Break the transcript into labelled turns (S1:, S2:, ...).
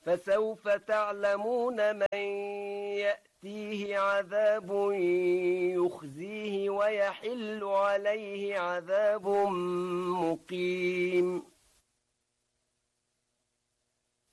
S1: فسوف تعلمون من يأتيه عذاب يخزيه ويحل عليه عذاب